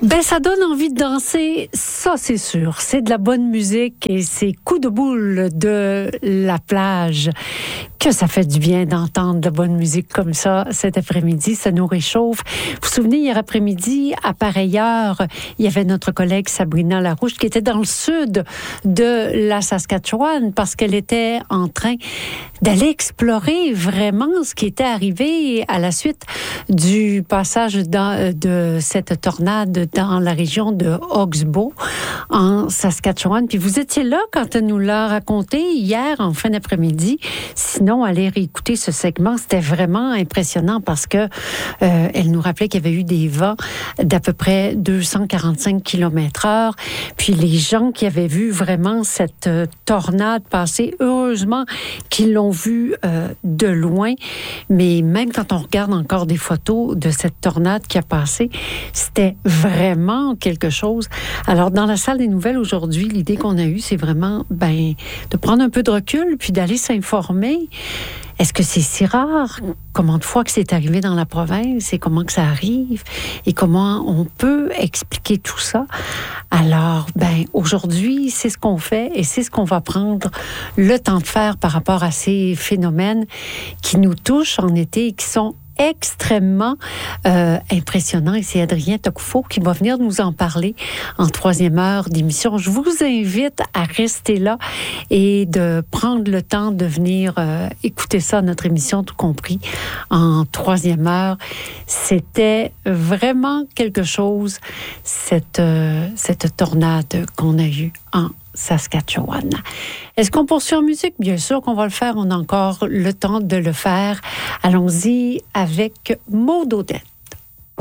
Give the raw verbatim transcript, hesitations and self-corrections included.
Ben, ça donne envie de danser, ça c'est sûr. C'est de la bonne musique et c'est coups de boule de la plage. Que ça fait du bien d'entendre de la bonne musique comme ça cet après-midi, ça nous réchauffe. Vous vous souvenez, hier après-midi, à pareille heure, il y avait notre collègue Sabrina Larouche qui était dans le sud de la Saskatchewan parce qu'elle était en train d'aller explorer vraiment ce qui était arrivé à la suite du passage dans, de cette tornade dans la région de Hawkesbury, en Saskatchewan. Puis vous étiez là quand elle nous l'a raconté hier en fin d'après-midi. Sinon, allez réécouter ce segment. C'était vraiment impressionnant parce que euh, elle nous rappelait qu'il y avait eu des vents d'à peu près deux cent quarante-cinq kilomètres heure. Puis les gens qui avaient vu vraiment cette euh, tornade passer, heureusement qu'ils l'ont vu euh, de loin. Mais même quand on regarde encore des photos de cette tornade qui a passé, c'était vraiment quelque chose. Alors, dans la salle des nouvelles aujourd'hui, l'idée qu'on a eue, c'est vraiment ben, de prendre un peu de recul puis d'aller s'informer. Est-ce que c'est si rare? Comment de fois que c'est arrivé dans la province et comment que ça arrive? Et comment on peut expliquer tout ça? Alors, ben, aujourd'hui, c'est ce qu'on fait et c'est ce qu'on va prendre le temps de faire par rapport à ces phénomènes qui nous touchent en été et qui sont extrêmement euh, impressionnant. Et c'est Adrien Tocquefo qui va venir nous en parler en troisième heure d'émission. Je vous invite à rester là et de prendre le temps de venir euh, écouter ça, notre émission Tout compris, en troisième heure. C'était vraiment quelque chose, cette, euh, cette tornade qu'on a eue en Saskatchewan. Est-ce qu'on poursuit en musique? Bien sûr qu'on va le faire. On a encore le temps de le faire. Allons-y avec Maud Odette.